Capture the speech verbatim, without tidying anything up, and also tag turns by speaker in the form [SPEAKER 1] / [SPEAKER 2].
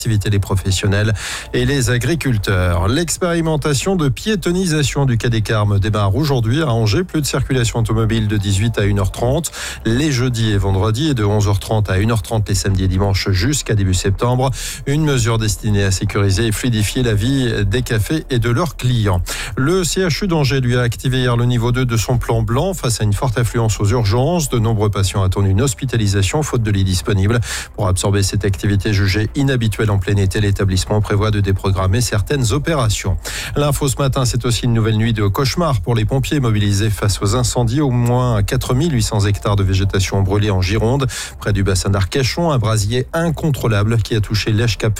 [SPEAKER 1] les professionnels et les agriculteurs. L'expérimentation de piétonisation du Quai des Carmes démarre aujourd'hui à Angers. Plus de circulation automobile de dix-huit à une heure trente les jeudis et vendredis et de onze heures trente à une heure trente les samedis et dimanches jusqu'à début septembre. Une mesure destinée à sécuriser et fluidifier la vie des cafés et de leurs clients. Le C H U d'Angers lui a activé hier le niveau deux de son plan blanc face à une forte affluence aux urgences. De nombreux patients attendent une hospitalisation faute de lits disponibles. Pour absorber cette activité jugée inhabituelle en plein été, l'établissement prévoit de déprogrammer certaines opérations. L'info ce matin, c'est aussi une nouvelle nuit de cauchemar pour les pompiers mobilisés face aux incendies. Au moins quatre mille huit cents hectares de végétation brûlés en Gironde, près du bassin d'Arcachon. Un brasier incontrôlable qui a touché l'Èche-Cap